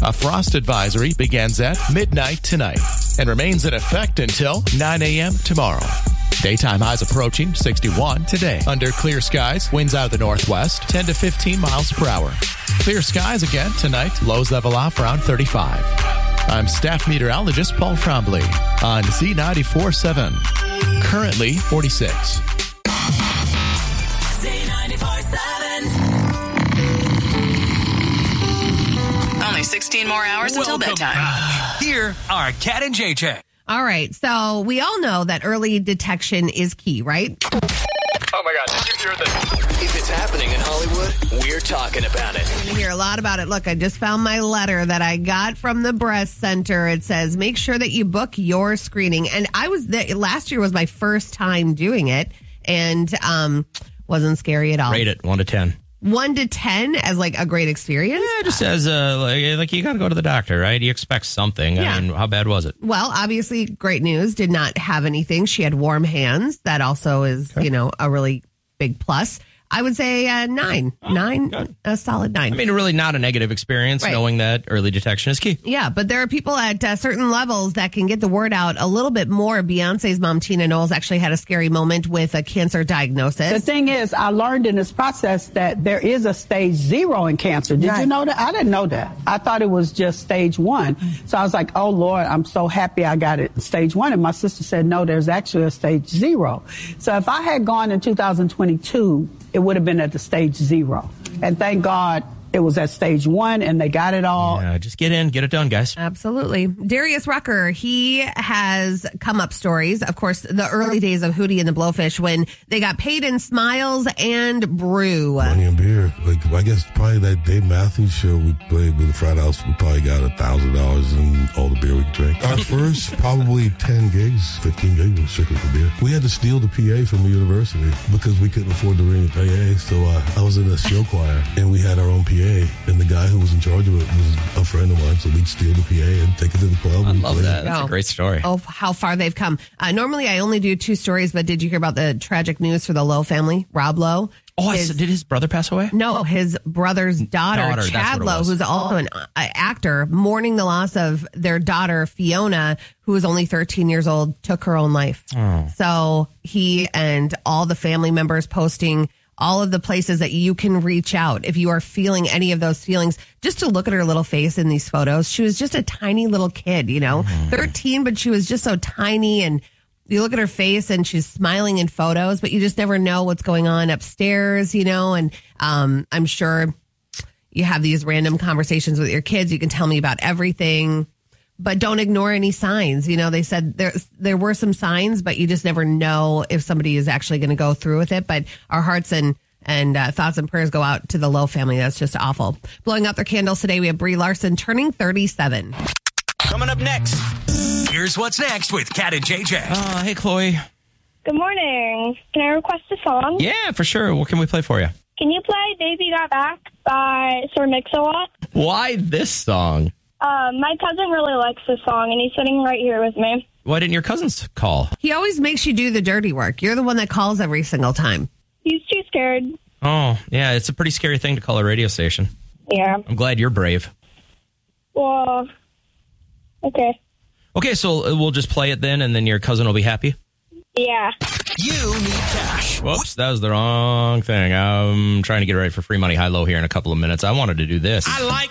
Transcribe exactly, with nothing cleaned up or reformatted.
A frost advisory begins at midnight tonight and remains in effect until nine a.m. tomorrow. Daytime highs approaching sixty-one today. Under clear skies, winds out of the northwest, ten to fifteen miles per hour. Clear skies again tonight, lows level off around thirty-five. I'm staff meteorologist Paul Trombley on Z ninety-four point seven. Currently forty-six. Z ninety-four point seven. Only sixteen more hours Welcome until bedtime. Back. Here are Kat and J J. All right. So we all know that early detection is key, right? Oh, my God. Did you hear this? If it's happening in Hollywood, we're talking about it. You're going to hear a lot about it. Look, I just found my letter that I got from the breast center. It says, make sure that you book your screening. And I was there, last year was my first time doing it, and um, wasn't scary at all. Rate it one to ten. One to ten as like a great experience? Yeah, just as uh, like, like you got to go to the doctor, right? You expect something. Yeah. I mean, how bad was it? Well, obviously, great news. Did not have anything. She had warm hands. That also is, Okay. you know, a really big plus. I would say uh, nine. Oh, nine, good. a solid nine. I mean, really not a negative experience, Right. knowing that early detection is key. Yeah, but there are people at uh, certain levels that can get the word out a little bit more. Beyonce's mom, Tina Knowles, actually had a scary moment with a cancer The diagnosis. thing is, I learned in this process that there is a stage zero in cancer. Did Right. you know that? I didn't know that. I thought it was just stage one. So I was like, oh, Lord, I'm so happy I got it stage one. And my sister said, no, there's actually a stage zero. So if I had gone in two thousand twenty-two, it would have been at the stage zero. And thank God it was at stage one and they got it all. Yeah, just get in, get it done, guys. Absolutely. Darius Rucker, he has come up stories. Of course, the early days of Hootie and the Blowfish when they got paid in smiles and brew. Money and beer. Like, I guess probably that Dave Matthews show we played with the frat house, we probably got a thousand dollars in all the beer we could drink. Our first probably ten gigs, fifteen gigs was strictly for beer. We had to steal the P A from the university because we couldn't afford to ring the P A. So uh, I was in a show choir and we had our own P A. And the guy who was in charge of it was a friend of mine. So we'd steal the P A and take it to the club. I and love play. that. That's Oh. a great story. Oh, how far they've come. Uh, normally, I only do two stories, but did you hear about the tragic news for the Lowe family? Rob Lowe. Oh, I His- said, did his brother pass away? No, his brother's daughter, Daughter, that's Chad what it Lowe, was. who's also an uh, actor, mourning the loss of their daughter, Fiona, who was only thirteen years old, took her own life. Oh. So he and all the family members posting all of the places that you can reach out if you are feeling any of those feelings. Just to look at her little face in these photos. She was just a tiny little kid, you know, Mm-hmm. thirteen, but she was just so tiny, and you look at her face and she's smiling in photos, but you just never know what's going on upstairs, you know, and um, I'm sure you have these random conversations with your kids. You can tell me about everything, but don't ignore any signs. You know, they said there, there were some signs, but you just never know if somebody is actually going to go through with it. But our hearts and And uh, thoughts and prayers go out to the Lowe family. That's just awful. Blowing out their candles today, we have Brie Larson turning thirty-seven. Coming up next, here's what's next with Kat and J J. Uh, hey, Chloe. Good morning. Can I request a song? Yeah, for sure. What can we play for you? Can you play Baby Got Back by Sir Mix-a-Lot? Why this song? Uh, my cousin really likes this song, and he's sitting right here with me. Why didn't your cousins call? He always makes you do the dirty work. You're the one that calls every single time. He's too scared. Oh, yeah, it's a pretty scary thing to call a radio station. Yeah. I'm glad you're brave. Well, okay. Okay, so we'll just play it then, and then your cousin will be happy? Yeah. You need cash. Whoops, that was the wrong thing. I'm trying to get ready for free money high-low here in a couple of minutes. I wanted to do this. I like